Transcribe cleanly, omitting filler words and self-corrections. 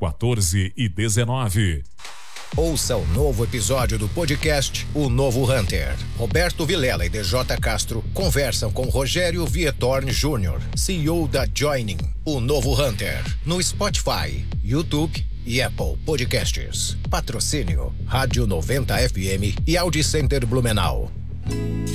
14 e 19. Ouça o novo episódio do podcast O Novo Hunter. Roberto Vilela e DJ Castro conversam com Rogério Vietorn Jr., CEO da Joining, O Novo Hunter, no Spotify, YouTube e Apple Podcasts. Patrocínio Rádio 90 FM e Audi Center Blumenau.